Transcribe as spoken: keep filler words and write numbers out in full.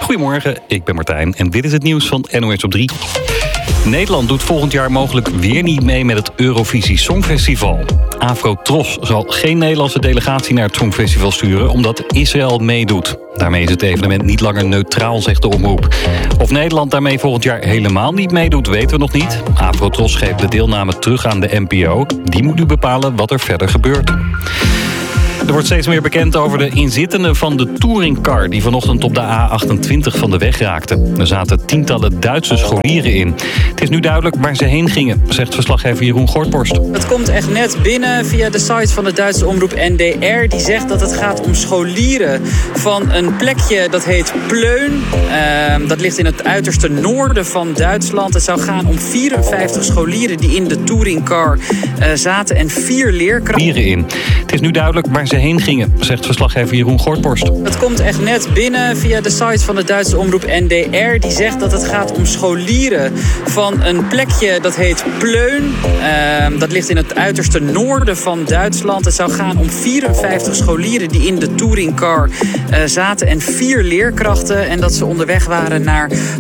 Goedemorgen, ik ben Martijn en dit is het nieuws van N O S op drie. Nederland doet volgend jaar mogelijk weer niet mee met het Eurovisie Songfestival. Afro-Tros zal geen Nederlandse delegatie naar het Songfestival sturen omdat Israël meedoet. Daarmee is het evenement niet langer neutraal, zegt de omroep. Of Nederland daarmee volgend jaar helemaal niet meedoet, weten we nog niet. Afro-Tros geeft de deelname terug aan de N P O. Die moet nu bepalen wat er verder gebeurt. Er wordt steeds meer bekend over de inzittenden van de touringcar die vanochtend op de A achtentwintig van de weg raakte. Er zaten tientallen Duitse scholieren in. Het is nu duidelijk waar ze heen gingen, zegt verslaggever Jeroen Gortborst. Het komt echt net binnen via de site van de Duitse omroep N D R. Die zegt dat het gaat om scholieren van een plekje dat heet Pleun. Uh, dat ligt in het uiterste noorden van Duitsland. Het zou gaan om vierenvijftig scholieren die in de touringcar uh, zaten en vier leerkrachten in. Het is nu duidelijk waar ze heen gingen, zegt verslaggever Jeroen Gortborst. Het komt echt net binnen via de site van de Duitse omroep N D R. Die zegt dat het gaat om scholieren van een plekje dat heet Pleun. Uh, dat ligt in het uiterste noorden van Duitsland. Het zou gaan om vierenvijftig scholieren die in de touringcar uh, zaten en vier leerkrachten. En dat ze onderweg waren naar